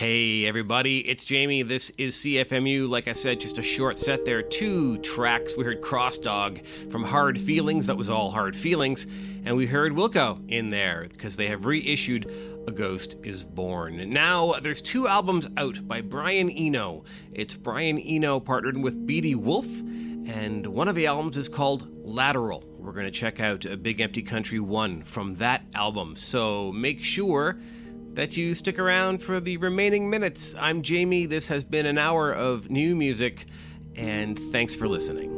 Hey everybody, it's Jamie. This is CFMU. Like I said, just a short set there. 2 tracks. We heard Cross Dog from Hard Feelings. That was all Hard Feelings. And we heard Wilco in there because they have reissued A Ghost Is Born. Now, there's 2 albums out by Brian Eno. It's Brian Eno partnered with Beatty Wolf, and one of the albums is called Lateral. We're going to check out A Big Empty Country 1 from that album. So make sure that you stick around for the remaining minutes. I'm Jamie. This has been an hour of new music, and thanks for listening.